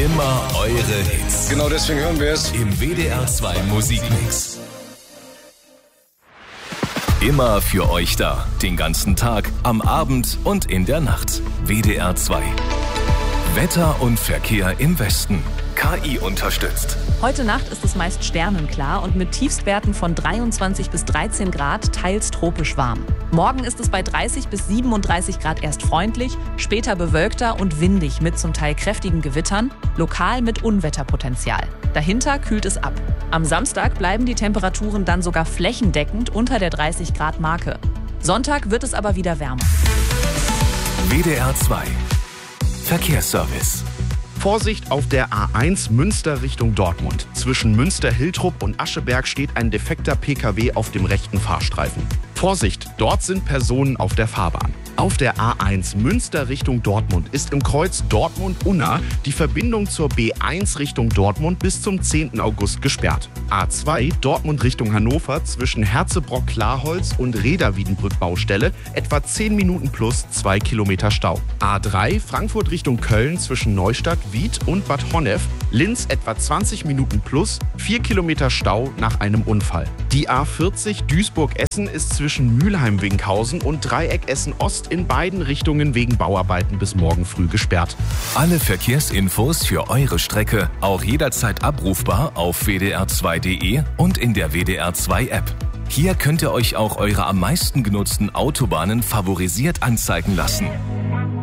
Immer eure Hits. Genau deswegen hören wir es Im WDR 2 Musikmix. Immer für euch da. Den ganzen Tag, am Abend und in der Nacht. WDR 2. Wetter und Verkehr im Westen. KI unterstützt. Heute Nacht ist es meist sternenklar und mit Tiefstwerten von 23 bis 13 Grad teils tropisch warm. Morgen ist es bei 30 bis 37 Grad erst freundlich, später bewölkter und windig mit zum Teil kräftigen Gewittern, lokal mit Unwetterpotenzial. Dahinter kühlt es ab. Am Samstag bleiben die Temperaturen dann sogar flächendeckend unter der 30 Grad Marke. Sonntag wird es aber wieder wärmer. WDR 2. Verkehrsservice. Vorsicht auf der A1 Münster Richtung Dortmund. Zwischen Münster-Hiltrup und Ascheberg steht ein defekter PKW auf dem rechten Fahrstreifen. Vorsicht, dort sind Personen auf der Fahrbahn. Auf der A1 Münster Richtung Dortmund ist im Kreuz Dortmund-Unna die Verbindung zur B1 Richtung Dortmund bis zum 10. August gesperrt. A2 Dortmund Richtung Hannover zwischen Herzebrock-Klarholz und Reda-Wiedenbrück-Baustelle etwa 10 Minuten plus 2 Kilometer Stau. A3 Frankfurt Richtung Köln zwischen Neustadt, Wied und Bad Honnef, Linz etwa 20 Minuten plus 4 Kilometer Stau nach einem Unfall. Die A40 Duisburg-Essen ist zwischen Mülheim-Winkhausen und Dreieck-Essen-Ost in beiden Richtungen wegen Bauarbeiten bis morgen früh gesperrt. Alle Verkehrsinfos für eure Strecke auch jederzeit abrufbar auf wdr2.de und in der WDR 2 App. Hier könnt ihr euch auch eure am meisten genutzten Autobahnen favorisiert anzeigen lassen.